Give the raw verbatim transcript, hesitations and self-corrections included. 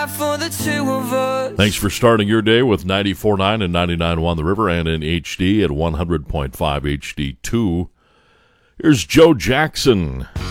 For the two of us. Thanks for starting your day with ninety-four point nine and ninety-nine point one The River and in H D at one hundred point five H D two. Here's Joe Jackson.